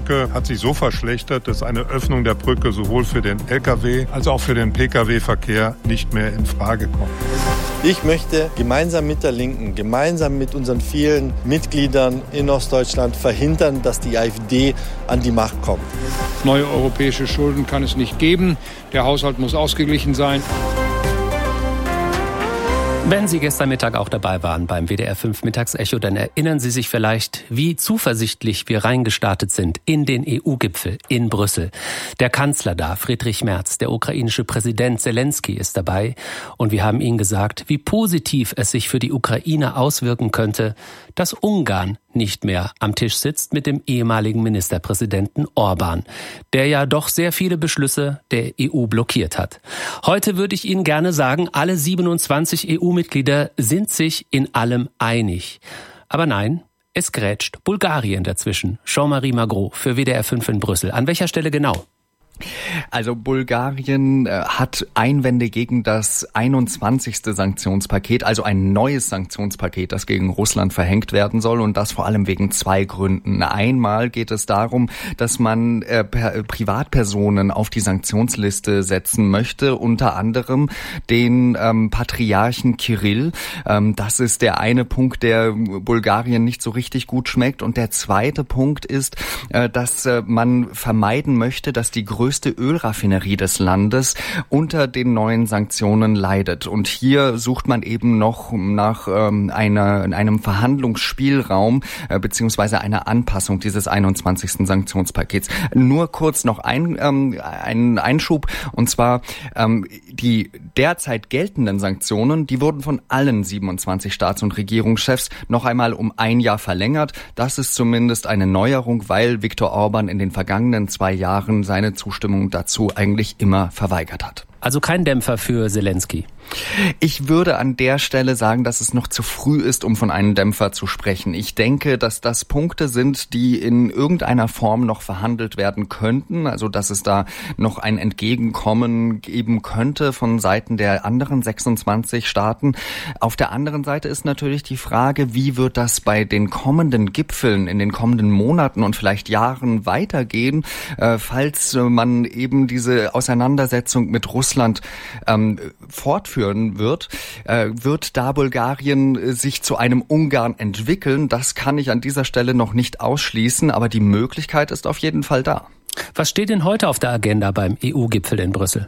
Brücke hat sich so verschlechtert, dass eine Öffnung der Brücke sowohl für den Lkw als auch für den Pkw-Verkehr nicht mehr in Frage kommt. Ich möchte gemeinsam mit der Linken, gemeinsam mit unseren vielen Mitgliedern in Ostdeutschland verhindern, dass die AfD an die Macht kommt. Neue europäische Schulden kann es nicht geben. Der Haushalt muss ausgeglichen sein. Wenn Sie gestern Mittag auch dabei waren beim WDR 5 Mittagsecho, dann erinnern Sie sich vielleicht, wie zuversichtlich wir reingestartet sind in den EU-Gipfel in Brüssel. Der Kanzler da, Friedrich Merz, der ukrainische Präsident Zelensky ist dabei. Und wir haben Ihnen gesagt, wie positiv es sich für die Ukraine auswirken könnte, dass Ungarn nicht mehr am Tisch sitzt mit dem ehemaligen Ministerpräsidenten Orbán, der ja doch sehr viele Beschlüsse der EU blockiert hat. Heute würde ich Ihnen gerne sagen, alle 27 EU-Mitglieder sind sich in allem einig. Aber nein, es grätscht Bulgarien dazwischen. Jean-Marie Magro für WDR 5 in Brüssel. An welcher Stelle genau? Also Bulgarien hat Einwände gegen das 21. Sanktionspaket, also ein neues Sanktionspaket, das gegen Russland verhängt werden soll, und das vor allem wegen zwei Gründen. Einmal geht es darum, dass man Privatpersonen auf die Sanktionsliste setzen möchte, unter anderem den Patriarchen Kirill. Das ist der eine Punkt, der Bulgarien nicht so richtig gut schmeckt. Und der zweite Punkt ist, dass man vermeiden möchte, dass die größte Ölraffinerie des Landes unter den neuen Sanktionen leidet. Und hier sucht man eben noch nach einem Verhandlungsspielraum beziehungsweise einer Anpassung dieses 21. Sanktionspakets. Nur kurz noch ein Einschub, und zwar die derzeit geltenden Sanktionen, die wurden von allen 27 Staats- und Regierungschefs noch einmal um ein Jahr verlängert. Das ist zumindest eine Neuerung, weil Viktor Orbán in den vergangenen 2 Jahren seine Zustimmung dazu eigentlich immer verweigert hat. Also kein Dämpfer für Zelensky. Ich würde an der Stelle sagen, dass es noch zu früh ist, um von einem Dämpfer zu sprechen. Ich denke, dass das Punkte sind, die in irgendeiner Form noch verhandelt werden könnten, also dass es da noch ein Entgegenkommen geben könnte von Seiten der anderen 26 Staaten. Auf der anderen Seite ist natürlich die Frage, wie wird das bei den kommenden Gipfeln in den kommenden Monaten und vielleicht Jahren weitergehen, falls man eben diese Auseinandersetzung mit Russland fortführen wird. Wird da Bulgarien sich zu einem Ungarn entwickeln? Das kann ich an dieser Stelle noch nicht ausschließen, aber die Möglichkeit ist auf jeden Fall da. Was steht denn heute auf der Agenda beim EU-Gipfel in Brüssel?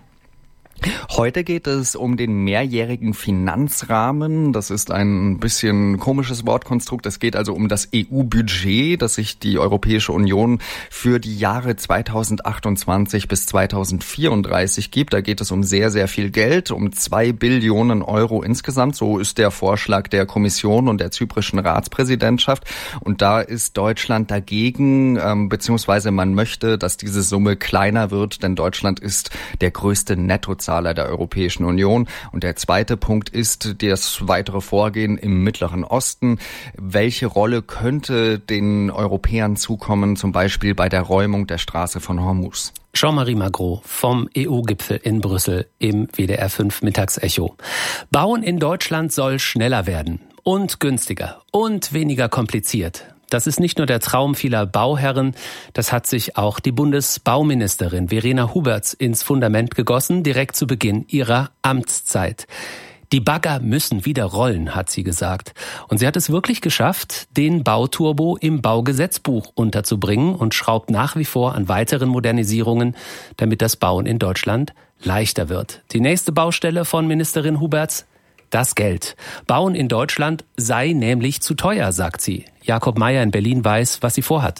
Heute geht es um den mehrjährigen Finanzrahmen. Das ist ein bisschen komisches Wortkonstrukt. Es geht also um das EU-Budget, das sich die Europäische Union für die Jahre 2028 bis 2034 gibt. Da geht es um sehr, sehr viel Geld, um 2 Billionen Euro insgesamt. So ist der Vorschlag der Kommission und der zyprischen Ratspräsidentschaft. Und da ist Deutschland dagegen, beziehungsweise man möchte, dass diese Summe kleiner wird, denn Deutschland ist der größte Nettozahler der Europäischen Union. Und der zweite Punkt ist das weitere Vorgehen im Mittleren Osten. Welche Rolle könnte den Europäern zukommen, zum Beispiel bei der Räumung der Straße von Hormuz? Jean-Marie Magro vom EU-Gipfel in Brüssel im WDR 5 Mittagsecho. Bauen in Deutschland soll schneller werden und günstiger und weniger kompliziert. Das ist nicht nur der Traum vieler Bauherren, das hat sich auch die Bundesbauministerin Verena Huberts ins Fundament gegossen, direkt zu Beginn ihrer Amtszeit. Die Bagger müssen wieder rollen, hat sie gesagt. Und sie hat es wirklich geschafft, den Bauturbo im Baugesetzbuch unterzubringen und schraubt nach wie vor an weiteren Modernisierungen, damit das Bauen in Deutschland leichter wird. Die nächste Baustelle von Ministerin Huberts: das Geld. Bauen in Deutschland sei nämlich zu teuer, sagt sie. Jakob Meyer in Berlin weiß, was sie vorhat.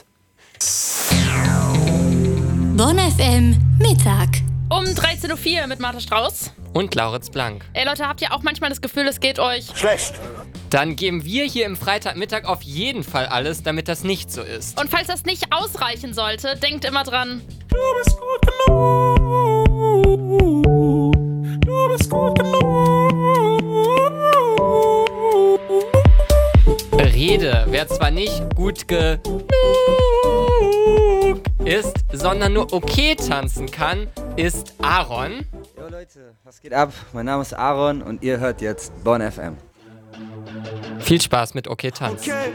Bonn FM Mittag. Um 13.04 Uhr mit Martha Strauß und Lauritz Blank. Ey Leute, habt ihr auch manchmal das Gefühl, es geht euch schlecht? Dann geben wir hier im Freitagmittag auf jeden Fall alles, damit das nicht so ist. Und falls das nicht ausreichen sollte, denkt immer dran: Du bist gut genug. Du bist gut genug. Rede, wer zwar nicht gut genug ist, sondern nur okay tanzen kann, ist Aaron. Jo Leute, was geht ab? Mein Name ist Aaron und ihr hört jetzt Bonn FM. Viel Spaß mit Okay Tanz. Okay.